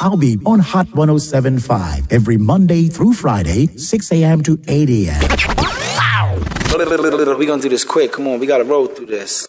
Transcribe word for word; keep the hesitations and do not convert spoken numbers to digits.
I'll be on Hot one oh seven point five every Monday through Friday, six a.m. to eight a.m. We're gonna do this quick. Come on, we gotta roll through this.